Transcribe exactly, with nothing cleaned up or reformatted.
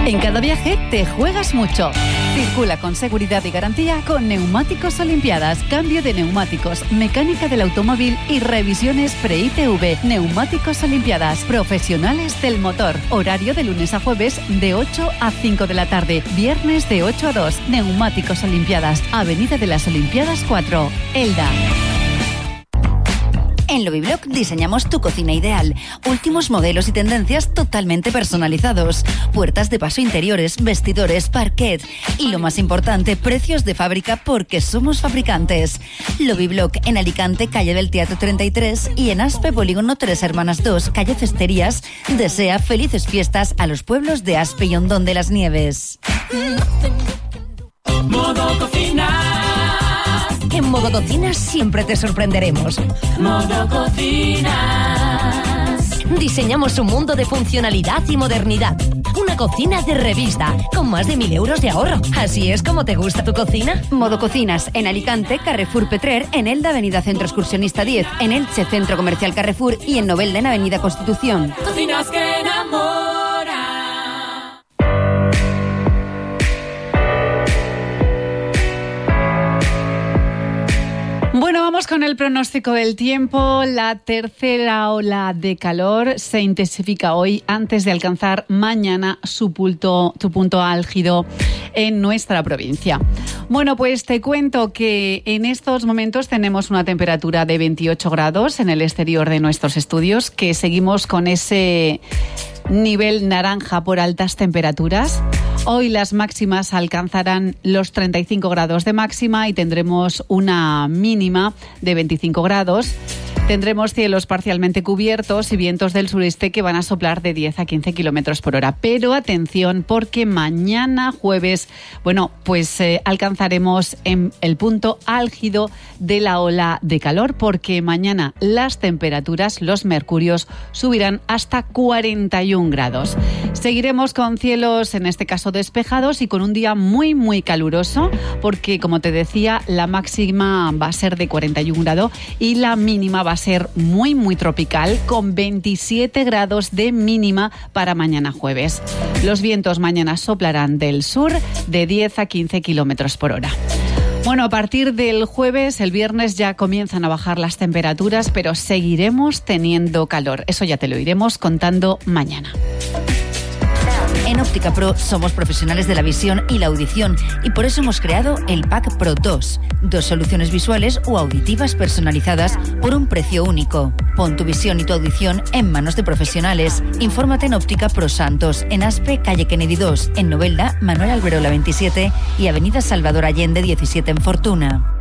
En cada viaje te juegas mucho. Circula con seguridad y garantía con Neumáticos Olimpiadas. Cambio de neumáticos, mecánica del automóvil y revisiones pre-I T V. Neumáticos Olimpiadas, profesionales del motor. Horario de lunes a jueves de ocho a cinco de la tarde. Viernes de ocho a dos. Neumáticos Olimpiadas, Avenida de las Olimpiadas cuatro, Elda. En Lobiblock diseñamos tu cocina ideal. Últimos modelos y tendencias totalmente personalizados. Puertas de paso interiores, vestidores, parquet. Y lo más importante, precios de fábrica porque somos fabricantes. Lobiblock en Alicante, calle del Teatro treinta y tres. Y en Aspe, Polígono Tres Hermanas dos, calle Cesterías. Desea felices fiestas a los pueblos de Aspe y Hondón de las Nieves. Modo Cocina. En Modo Cocinas siempre te sorprenderemos. Modo Cocinas. Diseñamos un mundo de funcionalidad y modernidad. Una cocina de revista, con más de mil euros de ahorro. ¿Así es como te gusta tu cocina? Modo Cocinas, en Alicante, Carrefour Petrer, en Elda, Avenida Centro Excursionista diez, en Elche, Centro Comercial Carrefour y en Novelda, en Avenida Constitución. Cocinas que enamoran. Bueno, vamos con el pronóstico del tiempo. La tercera ola de calor se intensifica hoy antes de alcanzar mañana su punto, su punto álgido en nuestra provincia. Bueno, pues te cuento que en estos momentos tenemos una temperatura de veintiocho grados en el exterior de nuestros estudios, que seguimos con ese nivel naranja por altas temperaturas. Hoy las máximas alcanzarán los treinta y cinco grados de máxima y tendremos una mínima de veinticinco grados. Tendremos cielos parcialmente cubiertos y vientos del sureste que van a soplar de diez a quince kilómetros por hora. Pero atención, porque mañana jueves, bueno, pues eh, alcanzaremos en el punto álgido de la ola de calor, porque mañana las temperaturas, los mercurios, subirán hasta cuarenta y un grados. Seguiremos con cielos, en este caso despejados, y con un día muy, muy caluroso, porque, como te decía, la máxima va a ser de cuarenta y un grados y la mínima va a ser muy, muy tropical, con veintisiete grados de mínima para mañana jueves. Los vientos mañana soplarán del sur de diez a quince kilómetros por hora. Bueno, a partir del jueves, el viernes ya comienzan a bajar las temperaturas, pero seguiremos teniendo calor. Eso ya te lo iremos contando mañana. En Óptica Pro somos profesionales de la visión y la audición y por eso hemos creado el Pack Pro dos. Dos soluciones visuales o auditivas personalizadas por un precio único. Pon tu visión y tu audición en manos de profesionales. Infórmate en Óptica Pro Santos, en Aspe, calle Kennedy dos, en Novelda, Manuel Alberola veintisiete y avenida Salvador Allende diecisiete en Fortuna.